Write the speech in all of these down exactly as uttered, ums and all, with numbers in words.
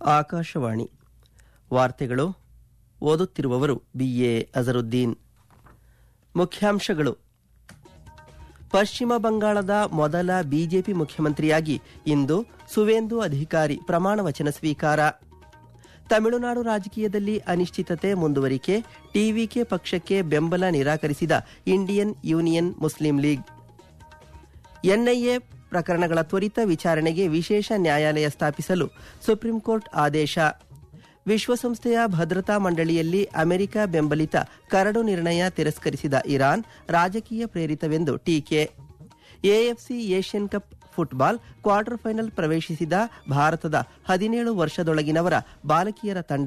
ಆಕಾಶವಾಣಿ ವಾರ್ತೆಗಳು. ಓದುತ್ತಿರುವವರು ಬಿಎ ಅಜರುದ್ದೀನ್. ಮುಖ್ಯಾಂಶಗಳು. ಪಶ್ಚಿಮ ಬಂಗಾಳದ ಮೊದಲ ಬಿಜೆಪಿ ಮುಖ್ಯಮಂತ್ರಿಯಾಗಿ ಇಂದು ಸುವೇಂದು ಅಧಿಕಾರಿ ಪ್ರಮಾಣ ವಚನ ಸ್ವೀಕಾರ. ತಮಿಳುನಾಡು ರಾಜಕೀಯದಲ್ಲಿ ಅನಿಶ್ಚಿತತೆ ಮುಂದುವರಿಕೆ, ಟಿವಿಕೆ ಪಕ್ಷಕ್ಕೆ ಬೆಂಬಲ ನಿರಾಕರಿಸಿದ Indian union Muslim league. NIA ಪ್ರಕರಣಗಳ ತ್ವರಿತ ವಿಚಾರಣೆಗೆ ವಿಶೇಷ ನ್ಯಾಯಾಲಯ ಸ್ಥಾಪಿಸಲು ಸುಪ್ರೀಂಕೋರ್ಟ್ ಆದೇಶ. ವಿಶ್ವಸಂಸ್ಥೆಯ ಭದ್ರತಾ ಮಂಡಳಿಯಲ್ಲಿ ಅಮೆರಿಕ ಬೆಂಬಲಿತ ಕರಡು ನಿರ್ಣಯ ತಿರಸ್ಕರಿಸಿದ ಇರಾನ್, ರಾಜಕೀಯ ಪ್ರೇರಿತವೆಂದು ಟೀಕೆ. AFC Asian cup football quarter final ಪ್ರವೇಶಿಸಿದ ಭಾರತದ ಹದಿನೇಳು ವರ್ಷದೊಳಗಿನವರ ಬಾಲಕಿಯರ ತಂಡ.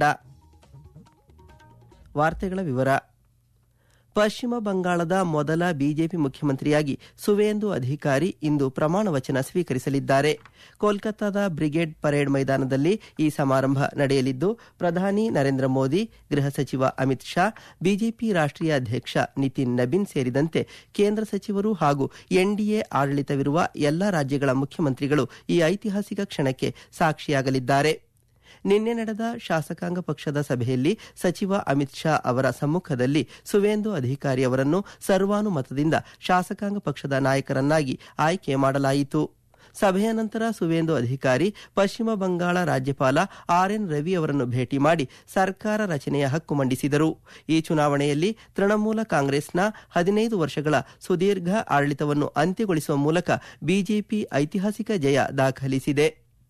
ವಾರ್ತೆಗಳ ವಿವರ. ಪಶ್ಚಿಮ ಬಂಗಾಳದ ಮೊದಲ ಬಿಜೆಪಿ ಮುಖ್ಯಮಂತ್ರಿಯಾಗಿ ಸುವೇಂದು ಅಧಿಕಾರಿ ಇಂದು ಪ್ರಮಾಣ ವಚನ ಸ್ವೀಕರಿಸಲಿದ್ದಾರೆ. ಕೋಲ್ಕತ್ತಾದ ಬ್ರಿಗೇಡ್ ಪರೇಡ್ ಮೈದಾನದಲ್ಲಿ ಈ ಸಮಾರಂಭ ನಡೆಯಲಿದ್ದು, ಪ್ರಧಾನಿ ನರೇಂದ್ರ ಮೋದಿ, ಗೃಹ ಸಚಿವ ಅಮಿತ್ ಶಾ, ಬಿಜೆಪಿ ರಾಷ್ಟ್ರೀಯ ಅಧ್ಯಕ್ಷ ನಿತಿನ್ ನಬೀನ್ ಸೇರಿದಂತೆ ಕೇಂದ್ರ ಸಚಿವರು ಹಾಗೂ ಎನ್ಡಿಎ ಆಡಳಿತವಿರುವ ಎಲ್ಲಾ ರಾಜ್ಯಗಳ ಮುಖ್ಯಮಂತ್ರಿಗಳು ಈ ಐತಿಹಾಸಿಕ ಕ್ಷಣಕ್ಕೆ ಸಾಕ್ಷಿಯಾಗಲಿದ್ದಾರೆ. ನಿನ್ನೆ ನಡೆದ ಶಾಸಕಾಂಗ ಪಕ್ಷದ ಸಭೆಯಲ್ಲಿ ಸಚಿವ ಅಮಿತ್ ಶಾ ಅವರ ಸಮ್ಮುಖದಲ್ಲಿ ಸುವೇಂದು ಅಧಿಕಾರಿ ಅವರನ್ನು ಸರ್ವಾನುಮತದಿಂದ ಶಾಸಕಾಂಗ ಪಕ್ಷದ ನಾಯಕರನ್ನಾಗಿ ಆಯ್ಕೆ ಮಾಡಲಾಯಿತು. ಸಭೆಯ ನಂತರ ಸುವೇಂದು ಅಧಿಕಾರಿ ಪಶ್ಚಿಮ ಬಂಗಾಳ ರಾಜ್ಯಪಾಲ ಆರ್ ಎನ್ ರವಿ ಅವರನ್ನು ಭೇಟಿ ಮಾಡಿ ಸರ್ಕಾರ ರಚನೆಯ ಹಕ್ಕು ಮಂಡಿಸಿದರು. ಈ ಚುನಾವಣೆಯಲ್ಲಿ ತೃಣಮೂಲ ಕಾಂಗ್ರೆಸ್ನ ಹದಿನೈದು ವರ್ಷಗಳ ಸುದೀರ್ಘ ಆಡಳಿತವನ್ನು ಅಂತ್ಯಗೊಳಿಸುವ ಮೂಲಕ ಬಿಜೆಪಿ ಐತಿಹಾಸಿಕ ಜಯ ದಾಖಲಿಸಿದೆ.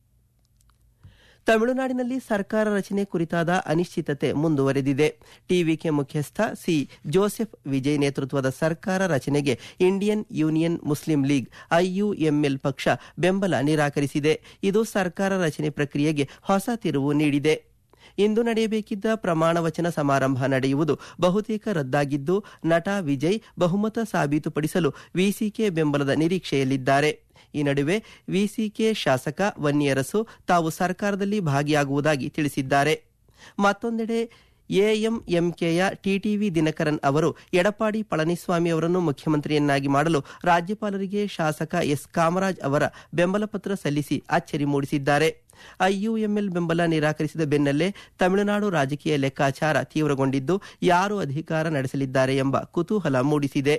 ತಮಿಳುನಾಡಿನಲ್ಲಿ ಸರ್ಕಾರ ರಚನೆ ಕುರಿತಾದ ಅನಿಶ್ಚಿತತೆ ಮುಂದುವರೆದಿದೆ. ಟಿವಿಕೆ ಮುಖ್ಯಸ್ಥ ಸಿ ಜೋಸೆಫ್ ವಿಜಯ್ ನೇತೃತ್ವದ ಸರ್ಕಾರ ರಚನೆಗೆ Indian union Muslim league IUML ಪಕ್ಷ ಬೆಂಬಲ ನಿರಾಕರಿಸಿದೆ. ಇದು ಸರ್ಕಾರ ರಚನೆ ಪ್ರಕ್ರಿಯೆಗೆ ಹೊಸ ತಿರುವು ನೀಡಿದೆ. ಇಂದು ನಡೆಯಬೇಕಿದ್ದ ಪ್ರಮಾಣ ವಚನ ಸಮಾರಂಭ ನಡೆಯುವುದು ಬಹುತೇಕ ರದ್ದಾಗಿದ್ದು, ನಟ ವಿಜಯ್ ಬಹುಮತ ಸಾಬೀತುಪಡಿಸಲು ವಿಸಿಕೆ ಬೆಂಬಲದ ನಿರೀಕ್ಷೆಯಲ್ಲಿದ್ದಾರೆ. ಈ ನಡುವೆ ವಿಸಿಕೆ ಶಾಸಕ ವನ್ನಿಯರಸು ತಾವು ಸರ್ಕಾರದಲ್ಲಿ ಭಾಗಿಯಾಗುವುದಾಗಿ ತಿಳಿಸಿದ್ದಾರೆ. ಮತ್ತೊಂದೆಡೆ ಎಎಂಎಂಕೆಯ ಟಿಟಿವಿ ದಿನಕರನ್ ಅವರು ಎಡಪ್ಪಾಡಿ ಪಳನಿಸ್ವಾಮಿ ಅವರನ್ನು ಮುಖ್ಯಮಂತ್ರಿಯನ್ನಾಗಿ ಮಾಡಲು ರಾಜ್ಯಪಾಲರಿಗೆ ಶಾಸಕ ಎಸ್ ಕಾಮರಾಜ್ ಅವರ ಬೆಂಬಲ ಪತ್ರ ಸಲ್ಲಿಸಿ ಅಚ್ಚರಿ ಮೂಡಿಸಿದ್ದಾರೆ. ಐಯುಎಂಎಲ್ ಬೆಂಬಲ ನಿರಾಕರಿಸಿದ ಬೆನ್ನಲ್ಲೇ ತಮಿಳುನಾಡು ರಾಜಕೀಯ ಲೆಕ್ಕಾಚಾರ ತೀವ್ರಗೊಂಡಿದ್ದು, ಯಾರು ಅಧಿಕಾರ ನಡೆಸಲಿದ್ದಾರೆ ಎಂಬ ಕುತೂಹಲ ಮೂಡಿಸಿದೆ.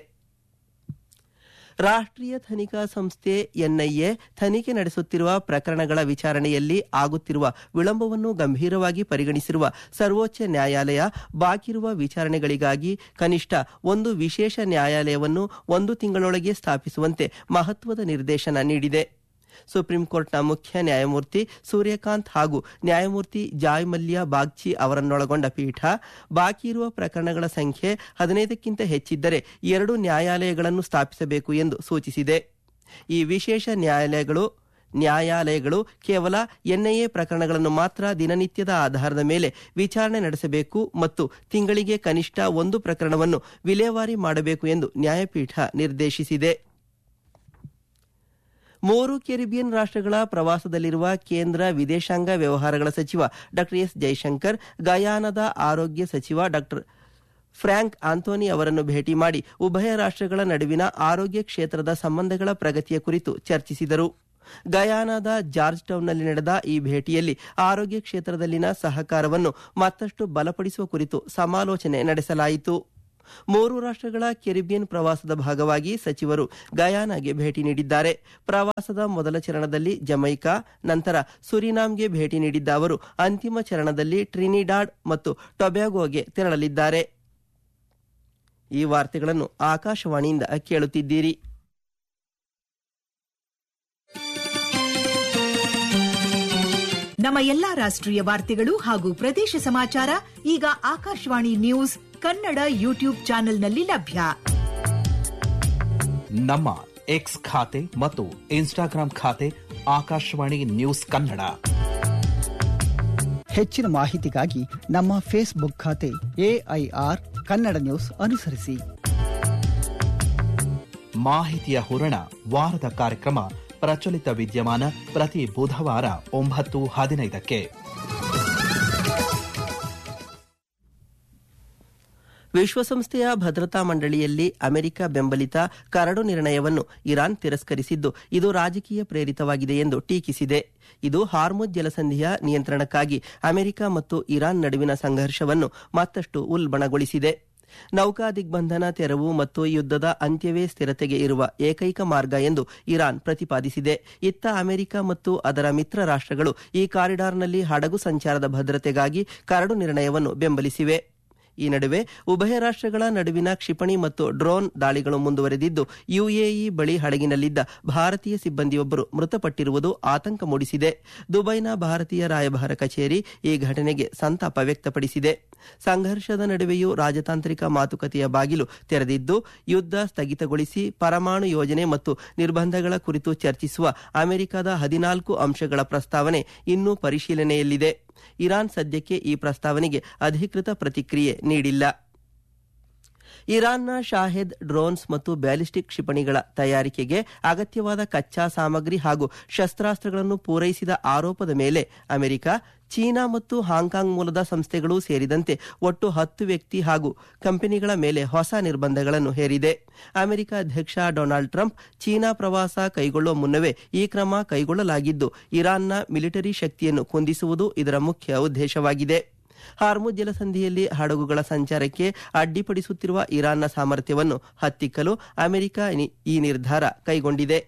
ರಾಷ್ಟ್ರೀಯ ತನಿಖಾ ಸಂಸ್ಥೆ ಎನ್ಐಎ ತನಿಖೆ ನಡೆಸುತ್ತಿರುವ ಪ್ರಕರಣಗಳ ವಿಚಾರಣೆಯಲ್ಲಿ ಆಗುತ್ತಿರುವ ವಿಳಂಬವನ್ನು ಗಂಭೀರವಾಗಿ ಪರಿಗಣಿಸಿರುವ ಸರ್ವೋಚ್ಚ ನ್ಯಾಯಾಲಯ ಬಾಕಿರುವ ವಿಚಾರಣೆಗಳಿಗಾಗಿ ಕನಿಷ್ಠ ಒಂದು ವಿಶೇಷ ನ್ಯಾಯಾಲಯವನ್ನು ಒಂದು ತಿಂಗಳೊಳಗೆ ಸ್ಥಾಪಿಸುವಂತೆ ಮಹತ್ವದ ನಿರ್ದೇಶನ ನೀಡಿದೆ. ಸುಪ್ರೀಂ ಕೋರ್ಟ್ನ ಮುಖ್ಯ ನ್ಯಾಯಮೂರ್ತಿ ಸೂರ್ಯಕಾಂತ್ ಹಾಗೂ ನ್ಯಾಯಮೂರ್ತಿ ಜಾಯ್ ಮಲ್ಯ ಬಾಗ್ಚಿ ಅವರನ್ನೊಳಗೊಂಡ ಪೀಠ ಬಾಕಿ ಇರುವ ಪ್ರಕರಣಗಳ ಸಂಖ್ಯೆ ಹದಿನೈದಕ್ಕಿಂತ ಹೆಚ್ಚಿದ್ದರೆ ಎರಡು ನ್ಯಾಯಾಲಯಗಳನ್ನು ಸ್ಥಾಪಿಸಬೇಕು ಎಂದು ಸೂಚಿಸಿದೆ. ಈ ವಿಶೇಷ ನ್ಯಾಯಾಲಯಗಳು ನ್ಯಾಯಾಲಯಗಳು ಕೇವಲ ಎನ್ಐಎ ಪ್ರಕರಣಗಳನ್ನು ಮಾತ್ರ ದಿನನಿತ್ಯದ ಆಧಾರದ ಮೇಲೆ ವಿಚಾರಣೆ ನಡೆಸಬೇಕು ಮತ್ತು ತಿಂಗಳಿಗೆ ಕನಿಷ್ಠ ಒಂದು ಪ್ರಕರಣವನ್ನು ವಿಲೇವಾರಿ ಮಾಡಬೇಕು ಎಂದು ನ್ಯಾಯಪೀಠ ನಿರ್ದೇಶಿಸಿದೆ. ಮೂರು ಕೆರಿಬಿಯನ್ ರಾಷ್ಟ್ರಗಳ ಪ್ರವಾಸದಲ್ಲಿರುವ ಕೇಂದ್ರ ವಿದೇಶಾಂಗ ವ್ಯವಹಾರಗಳ ಸಚಿವ ಡಾ ಎಸ್ ಜೈಶಂಕರ್ ಗಯಾನಾದ ಆರೋಗ್ಯ ಸಚಿವ ಡಾ ಫ್ರಾಂಕ್ ಆಂಥೋನಿ ಅವರನ್ನು ಭೇಟಿ ಮಾಡಿ ಉಭಯ ರಾಷ್ಟ್ರಗಳ ನಡುವಿನ ಆರೋಗ್ಯ ಕ್ಷೇತ್ರದ ಸಂಬಂಧಗಳ ಪ್ರಗತಿಯ ಕುರಿತು ಚರ್ಚಿಸಿದರು. ಗಯಾನಾದ ಜಾರ್ಜ್ ಟೌನ್ನಲ್ಲಿ ನಡೆದ ಈ ಭೇಟಿಯಲ್ಲಿ ಆರೋಗ್ಯ ಕ್ಷೇತ್ರದಲ್ಲಿನ ಸಹಕಾರವನ್ನು ಮತ್ತಷ್ಟು ಬಲಪಡಿಸುವ ಕುರಿತು ಸಮಾಲೋಚನೆ ನಡೆಸಲಾಯಿತು. ಮೂರು ರಾಷ್ಟ್ರಗಳ ಕೆರಿಬಿಯನ್ ಪ್ರವಾಸದ ಭಾಗವಾಗಿ ಸಚಿವರು ಗಯಾನಾಗೆ ಭೇಟಿ ನೀಡಿದ್ದಾರೆ. ಪ್ರವಾಸದ ಮೊದಲ ಚರಣದಲ್ಲಿ ಜಮೈಕಾ, ನಂತರ ಸುರಿನಾಮ್ಗೆ ಭೇಟಿ ನೀಡಿದ್ದ ಅವರು ಅಂತಿಮ ಚರಣದಲ್ಲಿ ಟ್ರಿನಿಡಾಡ್ ಮತ್ತು ಟೊಬ್ಯಾಗೊಗೆ ತೆರಳಲಿದ್ದಾರೆ. ಈ ವಾರ್ತೆಗಳನ್ನು ಆಕಾಶವಾಣಿಯಿಂದ ಕೇಳುತ್ತಿದ್ದೀರಿ. ನಮ್ಮ ಎಲ್ಲಾ ರಾಷ್ಟ್ರೀಯ ವಾರ್ತೆಗಳು ಹಾಗೂ ಪ್ರದೇಶ ಸಮಾಚಾರ ಈಗ ಆಕಾಶವಾಣಿ ನ್ಯೂಸ್ ಕನ್ನಡ ಯೂಟ್ಯೂಬ್ ಚಾನೆಲ್ನಲ್ಲಿ ಲಭ್ಯ. ನಮ್ಮ ಎಕ್ಸ್ ಖಾತೆ ಮತ್ತು ಇನ್ಸ್ಟಾಗ್ರಾಂ ಖಾತೆ ಆಕಾಶವಾಣಿ ನ್ಯೂಸ್ ಕನ್ನಡ. ಹೆಚ್ಚಿನ ಮಾಹಿತಿಗಾಗಿ ನಮ್ಮ ಫೇಸ್ಬುಕ್ ಖಾತೆ ಎಐಆರ್ ಕನ್ನಡ ನ್ಯೂಸ್ ಅನುಸರಿಸಿ. ಮಾಹಿತಿಯ ಹೂರಣ ವಾರದ ಕಾರ್ಯಕ್ರಮ ಪ್ರಚಲಿತ ವಿದ್ಯಮಾನ ಪ್ರತಿ ಬುಧವಾರ ಒಂಬತ್ತು ಹದಿನೈದಕ್ಕೆ. ವಿಶ್ವಸಂಸ್ಥೆಯ ಭದ್ರತಾ ಮಂಡಳಿಯಲ್ಲಿ ಅಮೆರಿಕ ಬೆಂಬಲಿತ ಕರಡು ನಿರ್ಣಯವನ್ನು ಇರಾನ್ ತಿರಸ್ಕರಿಸಿದ್ದು ಇದು ರಾಜಕೀಯ ಪ್ರೇರಿತವಾಗಿದೆ ಎಂದು ಟೀಕಿಸಿದೆ. ಇದು ಹಾರ್ಮುಜ್ ಜಲಸಂಧಿಯ ನಿಯಂತ್ರಣಕ್ಕಾಗಿ ಅಮೆರಿಕ ಮತ್ತು ಇರಾನ್ ನಡುವಿನ ಸಂಘರ್ಷವನ್ನು ಮತ್ತಷ್ಟು ಉಲ್ಬಣಗೊಳಿಸಿದೆ. ನೌಕಾ ದಿಗ್ಬಂಧನ ತೆರವು ಮತ್ತು ಯುದ್ಧದ ಅಂತ್ಯವೇ ಸ್ಥಿರತೆಗೆ ಇರುವ ಏಕೈಕ ಮಾರ್ಗ ಎಂದು ಇರಾನ್ ಪ್ರತಿಪಾದಿಸಿದೆ. ಇತ್ತ ಅಮೆರಿಕ ಮತ್ತು ಅದರ ಮಿತ್ರ ರಾಷ್ಟ್ರಗಳು ಈ ಕಾರಿಡಾರ್ನಲ್ಲಿ ಹಡಗು ಸಂಚಾರದ ಭದ್ರತೆಗಾಗಿ ಕರಡು ನಿರ್ಣಯವನ್ನು ಬೆಂಬಲಿಸಿವೆ. ಈ ನಡುವೆ ಉಭಯ ರಾಷ್ಟ್ರಗಳ ನಡುವಿನ ಕ್ಷಿಪಣಿ ಮತ್ತು ಡ್ರೋನ್ ದಾಳಿಗಳು ಮುಂದುವರೆದಿದ್ದು ಯುಎಇ ಬಳಿ ಹಡಗಿನಲ್ಲಿದ್ದ ಭಾರತೀಯ ಸಿಬ್ಬಂದಿಯೊಬ್ಬರು ಮೃತಪಟ್ಟಿರುವುದು ಆತಂಕ ಮೂಡಿಸಿದೆ. ದುಬೈನ ಭಾರತೀಯ ರಾಯಭಾರ ಕಚೇರಿ ಈ ಘಟನೆಗೆ ಸಂತಾಪ ವ್ಯಕ್ತಪಡಿಸಿದೆ. ಸಂಘರ್ಷದ ನಡುವೆಯೂ ರಾಜತಾಂತ್ರಿಕ ಮಾತುಕತೆಯ ಬಾಗಿಲು ತೆರೆದಿದ್ದು ಯುದ್ಧ ಸ್ಥಗಿತಗೊಳಿಸಿ ಪರಮಾಣು ಯೋಜನೆ ಮತ್ತು ನಿರ್ಬಂಧಗಳ ಕುರಿತು ಚರ್ಚಿಸುವ ಅಮೆರಿಕದ ಹದಿನಾಲ್ಕು ಅಂಶಗಳ ಪ್ರಸ್ತಾವನೆ ಇನ್ನೂ ಪರಿಶೀಲನೆಯಲ್ಲಿದೆ. ಇರಾನ್ ಸದ್ಯಕ್ಕೆ ಈ ಪ್ರಸ್ತಾವನೆಗೆ ಅಧಿಕೃತ ಪ್ರತಿಕ್ರಿಯೆ ನೀಡಿಲ್ಲ. ಇರಾನ್ನ ಶಾಹೆದ್ ಡ್ರೋನ್ಸ್ ಮತ್ತು ಬ್ಯಾಲಿಸ್ಟಿಕ್ ಕ್ಷಿಪಣಿಗಳ ತಯಾರಿಕೆಗೆ ಅಗತ್ಯವಾದ ಕಚ್ಚಾ ಸಾಮಗ್ರಿ ಹಾಗೂ ಶಸ್ತ್ರಾಸ್ತ್ರಗಳನ್ನು ಪೂರೈಸಿದ ಆರೋಪದ ಮೇಲೆ ಅಮೆರಿಕ, ಚೀನಾ ಮತ್ತು ಹಾಂಕಾಂಗ್ ಮೂಲದ ಸಂಸ್ಥೆಗಳು ಸೇರಿದಂತೆ ಒಟ್ಟು ಹತ್ತು ವ್ಯಕ್ತಿ ಹಾಗೂ ಕಂಪನಿಗಳ ಮೇಲೆ ಹೊಸ ನಿರ್ಬಂಧಗಳನ್ನು ಹೇರಿದೆ. ಅಮೆರಿಕ ಅಧ್ಯಕ್ಷ ಡೊನಾಲ್ಡ್ ಟ್ರಂಪ್ ಚೀನಾ ಪ್ರವಾಸ ಕೈಗೊಳ್ಳುವ ಮುನ್ನವೇ ಈ ಕ್ರಮ ಕೈಗೊಳ್ಳಲಾಗಿದ್ದು ಇರಾನ್ನ ಮಿಲಿಟರಿ ಶಕ್ತಿಯನ್ನು ಕುಂದಿಸುವುದು ಇದರ ಮುಖ್ಯ ಉದ್ದೇಶವಾಗಿದೆ. ಹಾರ್ಮುಜ್ ಜಲಸಂಧಿಯಲ್ಲಿ ಹಡಗುಗಳ ಸಂಚಾರಕ್ಕೆ ಅಡ್ಡಿಪಡಿಸುತ್ತಿರುವ ಇರಾನ್ನ ಸಾಮರ್ಥ್ಯವನ್ನು ಹತ್ತಿಕ್ಕಲು ಅಮೆರಿಕ ಈ ನಿರ್ಧಾರ ಕೈಗೊಂಡಿದೆ.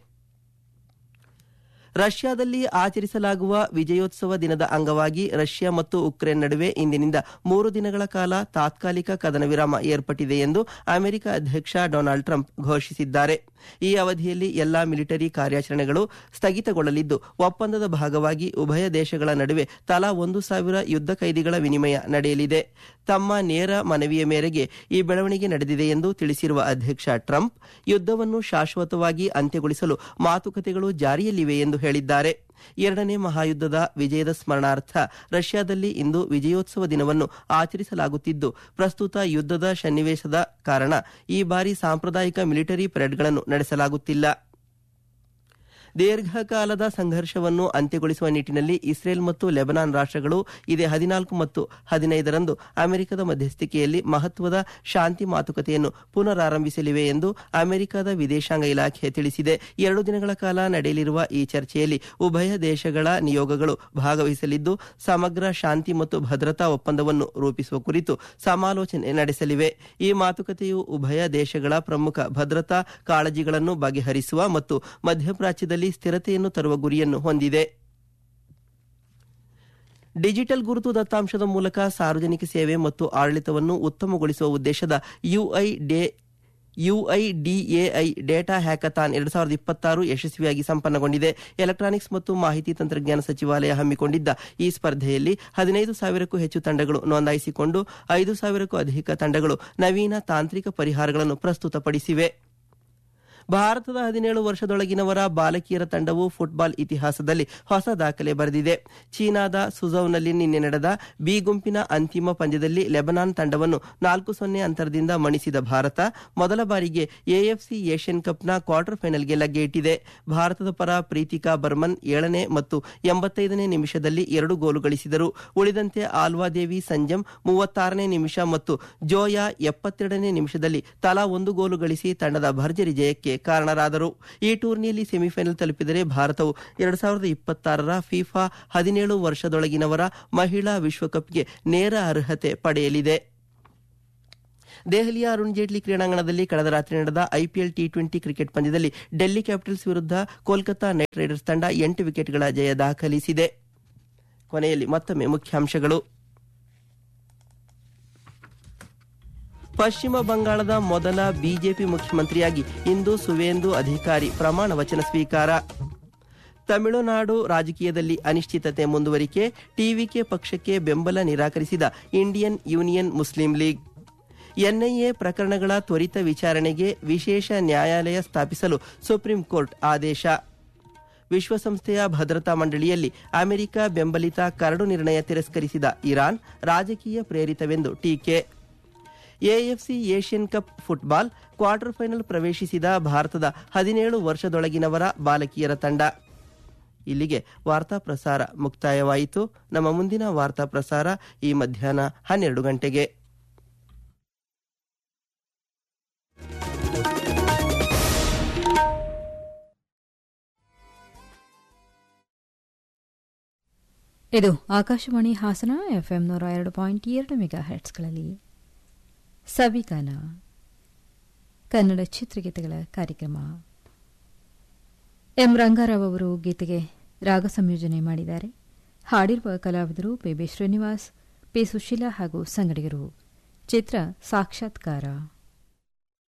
ರಷ್ಯಾದಲ್ಲಿ ಆಚರಿಸಲಾಗುವ ವಿಜಯೋತ್ಸವ ದಿನದ ಅಂಗವಾಗಿ ರಷ್ಯಾ ಮತ್ತು ಉಕ್ರೇನ್ ನಡುವೆ ಇಂದಿನಿಂದ ಮೂರು ದಿನಗಳ ಕಾಲ ತಾತ್ಕಾಲಿಕ ಕದನ ವಿರಾಮ ಏರ್ಪಟ್ಟಿದೆ ಎಂದು ಅಮೆರಿಕ ಅಧ್ಯಕ್ಷ ಡೊನಾಲ್ಡ್ ಟ್ರಂಪ್ ಘೋಷಿಸಿದ್ದಾರೆ. ಈ ಅವಧಿಯಲ್ಲಿ ಎಲ್ಲಾ ಮಿಲಿಟರಿ ಕಾರ್ಯಾಚರಣೆಗಳು ಸ್ಥಗಿತಗೊಳ್ಳಲಿದ್ದು ಒಪ್ಪಂದದ ಭಾಗವಾಗಿ ಉಭಯ ದೇಶಗಳ ನಡುವೆ ತಲಾ ಒಂದು ಸಾವಿರ ಯುದ್ಧ ಕೈದಿಗಳ ವಿನಿಮಯ ನಡೆಯಲಿದೆ. ತಮ್ಮ ನೇರ ಮನವಿಯ ಮೇರೆಗೆ ಈ ಬೆಳವಣಿಗೆ ನಡೆದಿದೆ ಎಂದು ತಿಳಿಸಿರುವ ಅಧ್ಯಕ್ಷ ಟ್ರಂಪ್ ಯುದ್ಧವನ್ನು ಶಾಶ್ವತವಾಗಿ ಅಂತ್ಯಗೊಳಿಸಲು ಮಾತುಕತೆಗಳು ಜಾರಿಯಲ್ಲಿವೆ ಎಂದು ಹೇಳಿದ್ದಾರೆ. ಎರಡನೇ ಮಹಾಯುದ್ಧದ ವಿಜಯದ ಸ್ಮರಣಾರ್ಥ ರಷ್ಯಾದಲ್ಲಿ ಇಂದು ವಿಜಯೋತ್ಸವ ದಿನವನ್ನು ಆಚರಿಸಲಾಗುತ್ತಿದ್ದು ಪ್ರಸ್ತುತ ಯುದ್ಧದ ಸನ್ನಿವೇಶದ ಕಾರಣ ಈ ಬಾರಿ ಸಾಂಪ್ರದಾಯಿಕ ಮಿಲಿಟರಿ ಪರೇಡ್ಗಳನ್ನು ನಡೆಸಲಾಗುತ್ತಿಲ್ಲ. ದೀರ್ಘಕಾಲದ ಸಂಘರ್ಷವನ್ನು ಅಂತ್ಯಗೊಳಿಸುವ ನಿಟ್ಟಿನಲ್ಲಿ ಇಸ್ರೇಲ್ ಮತ್ತು ಲೆಬನಾನ್ ರಾಷ್ಟ್ರಗಳು ಇದೇ ಹದಿನಾಲ್ಕು ಮತ್ತು ಹದಿನೈದರಂದು ಅಮೆರಿಕದ ಮಧ್ಯಸ್ಥಿಕೆಯಲ್ಲಿ ಮಹತ್ವದ ಶಾಂತಿ ಮಾತುಕತೆಯನ್ನು ಪುನರಾರಂಭಿಸಲಿವೆ ಎಂದು ಅಮೆರಿಕದ ವಿದೇಶಾಂಗ ಇಲಾಖೆ ತಿಳಿಸಿದೆ. ಎರಡು ದಿನಗಳ ಕಾಲ ನಡೆಯಲಿರುವ ಈ ಚರ್ಚೆಯಲ್ಲಿ ಉಭಯ ದೇಶಗಳ ನಿಯೋಗಗಳು ಭಾಗವಹಿಸಲಿದ್ದು ಸಮಗ್ರ ಶಾಂತಿ ಮತ್ತು ಭದ್ರತಾ ಒಪ್ಪಂದವನ್ನು ರೂಪಿಸುವ ಕುರಿತು ಸಮಾಲೋಚನೆ ನಡೆಸಲಿವೆ. ಈ ಮಾತುಕತೆಯು ಉಭಯ ದೇಶಗಳ ಪ್ರಮುಖ ಭದ್ರತಾ ಕಾಳಜಿಗಳನ್ನು ಬಗೆಹರಿಸುವ ಮತ್ತು ಮಧ್ಯಪ್ರಾಚ್ಯದಲ್ಲಿ ಸ್ಥಿರತೆಯನ್ನು ತರುವ ಗುರಿಯನ್ನು ಹೊಂದಿದೆ. ಡಿಜಿಟಲ್ ಗುರುತು ದತ್ತಾಂಶದ ಮೂಲಕ ಸಾರ್ವಜನಿಕ ಸೇವೆ ಮತ್ತು ಆಡಳಿತವನ್ನು ಉತ್ತಮಗೊಳಿಸುವ ಉದ್ದೇಶದ ಯುಐ ಯುಐಡಿಎಐ ಡೇಟಾ ಹ್ಯಾಕಥಾನ್ ಎರಡು ಸಾವಿರದ ಇಪ್ಪತ್ತಾರು ಯಶಸ್ವಿಯಾಗಿ ಸಂಪನ್ನಗೊಂಡಿದೆ. ಎಲೆಕ್ಟ್ರಾನಿಕ್ಸ್ ಮತ್ತು ಮಾಹಿತಿ ತಂತ್ರಜ್ಞಾನ ಸಚಿವಾಲಯ ಹಮ್ಮಿಕೊಂಡಿದ್ದ ಈ ಸ್ಪರ್ಧೆಯಲ್ಲಿ ಹದಿನೈದು ಸಾವಿರಕ್ಕೂ ಹೆಚ್ಚು ತಂಡಗಳು ನೋಂದಾಯಿಸಿಕೊಂಡು ಐದು ಸಾವಿರಕ್ಕೂ ಅಧಿಕ ತಂಡಗಳು ನವೀನ ತಾಂತ್ರಿಕ ಪರಿಹಾರಗಳನ್ನು ಪ್ರಸ್ತುತಪಡಿಸಿವೆ. ಭಾರತದ ಹದಿನೇಳು ವರ್ಷದೊಳಗಿನವರ ಬಾಲಕಿಯರ ತಂಡವು ಫುಟ್ಬಾಲ್ ಇತಿಹಾಸದಲ್ಲಿ ಹೊಸ ದಾಖಲೆ ಬರೆದಿದೆ. ಚೀನಾದ ಸುಝೌನಲ್ಲಿ ನಿನ್ನೆ ನಡೆದ ಬಿ ಗುಂಪಿನ ಅಂತಿಮ ಪಂದ್ಯದಲ್ಲಿ ಲೆಬನಾನ್ ತಂಡವನ್ನು ನಾಲ್ಕು ಸೊನ್ನೆ ಅಂತರದಿಂದ ಮಣಿಸಿದ ಭಾರತ ಮೊದಲ ಬಾರಿಗೆ ಎಎಫ್ಸಿ ಏಷ್ಯನ್ ಕಪ್ನ ಕ್ವಾರ್ಟರ್ ಫೈನಲ್ಗೆ ಲಗ್ಗೆ ಇಟ್ಟಿದೆ. ಭಾರತದ ಪರ ಪ್ರೀತಿಕಾ ಬರ್ಮನ್ ಏಳನೇ ಮತ್ತು ಎಂಬತ್ತೈದನೇ ನಿಮಿಷದಲ್ಲಿ ಎರಡು ಗೋಲು ಗಳಿಸಿದರು. ಉಳಿದಂತೆ ಆಲ್ವಾದೇವಿ ಸಂಜಮ್ ಮೂವತ್ತಾರನೇ ನಿಮಿಷ ಮತ್ತು ಜೋಯಾ ಎಪ್ಪತ್ತೆರಡನೇ ನಿಮಿಷದಲ್ಲಿ ತಲಾ ಒಂದು ಗೋಲು ಗಳಿಸಿ ತಂಡದ ಭರ್ಜರಿ ಜಯಕ್ಕೆ ಕಾರಣರಾದರು. ಈ ಟೂರ್ನಿಯಲ್ಲಿ ಸೆಮಿಫೈನಲ್ ತಲುಪಿದರೆ ಭಾರತವು ಎರಡು ಸಾವಿರದ ಇಪ್ಪತ್ತಾರರ ಫಿಫಾ ಹದಿನೇಳು ವರ್ಷದೊಳಗಿನವರ ಮಹಿಳಾ ವಿಶ್ವಕಪ್ಗೆ ನೇರ ಅರ್ಹತೆ ಪಡೆಯಲಿದೆ. ದೆಹಲಿಯ ಅರುಣ್ ಜೇಟ್ಲಿ ಕ್ರೀಡಾಂಗಣದಲ್ಲಿ ಕಳೆದ ರಾತ್ರಿ ನಡೆದ ಐಪಿಎಲ್ ಟಿ ಟ್ವೆಂಟಿ ಕ್ರಿಕೆಟ್ ಪಂದ್ಯದಲ್ಲಿ ಡೆಲ್ಲಿ ಕ್ಯಾಪಿಟಲ್ಸ್ ವಿರುದ್ಧ ಕೋಲ್ಕತಾ ನೈಟ್ ರೈಡರ್ಸ್ ತಂಡ ಎಂಟು ವಿಕೆಟ್ಗಳ ಜಯ ದಾಖಲಿಸಿದೆ. ಕೊನೆಯಲ್ಲಿ ಮತ್ತೊಮ್ಮೆ ಮುಖ್ಯಾಂಶಗಳು. ಪಶ್ಚಿಮ ಬಂಗಾಳದ ಮೊದಲ ಬಿಜೆಪಿ ಮುಖ್ಯಮಂತ್ರಿಯಾಗಿ ಇಂದು ಸುವೇಂದು ಅಧಿಕಾರಿ ಪ್ರಮಾಣ ವಚನ ಸ್ವೀಕಾರ. ತಮಿಳುನಾಡು ರಾಜಕೀಯದಲ್ಲಿ ಅನಿಶ್ಚಿತತೆ ಮುಂದುವರಿಕೆ, ಟಿವಿಕೆ ಪಕ್ಷಕ್ಕೆ ಬೆಂಬಲ ನಿರಾಕರಿಸಿದ Indian union Muslim league. NIA ಪ್ರಕರಣಗಳ ತ್ವರಿತ ವಿಚಾರಣೆಗೆ ವಿಶೇಷ ನ್ಯಾಯಾಲಯ ಸ್ಥಾಪಿಸಲು ಸುಪ್ರೀಂ ಕೋರ್ಟ್ ಆದೇಶ. ವಿಶ್ವಸಂಸ್ಥೆಯ ಭದ್ರತಾ ಮಂಡಳಿಯಲ್ಲಿ ಅಮೆರಿಕ ಬೆಂಬಲಿತ ಕರಡು ನಿರ್ಣಯ ತಿರಸ್ಕರಿಸಿದ ಇರಾನ್ ರಾಜಕೀಯ ಪ್ರೇರಿತವೆಂದು ಟೀಕೆ. AFC Asian cup football quarter final ಪ್ರವೇಶಿಸಿದ ಭಾರತದ ಹದಿನೇಳು ವರ್ಷದೊಳಗಿನವರ ಬಾಲಕಿಯರ ತಂಡ. ಇಲ್ಲಿಗೆ ವಾರ್ತಾ ಪ್ರಸಾರ ಮುಕ್ತಾಯವಾಯಿತು. ನಮ್ಮ ಮುಂದಿನ ವಾರ್ತಾ ಪ್ರಸಾರ ಈ ಮಧ್ಯಾಹ್ನ ಹನ್ನೆರಡು ಗಂಟೆಗೆ. ಇದು ಆಕಾಶವಾಣಿ ಹಾಸನ ಎಫ್ಎಂ ನೂರ ಎರಡು ಪಾಯಿಂಟ್ ಎರಡು ಮೆಗಾ ಹರ್ಟ್ಸ್ಗಳಲ್ಲಿ ಸವಿಗಾನ ಕನ್ನಡ ಚಿತ್ರಗೀತೆಗಳ ಕಾರ್ಯಕ್ರಮ. ಎಂ ರಂಗಾರಾವ್ ಅವರು ಗೀತೆಗೆ ರಾಗ ಸಂಯೋಜನೆ ಮಾಡಿದ್ದಾರೆ. ಹಾಡಿರುವ ಕಲಾವಿದರು P B Srinivas, P Sushila ಹಾಗೂ ಸಂಗಡಿಗರು. ಚಿತ್ರ ಸಾಕ್ಷಾತ್ಕಾರ.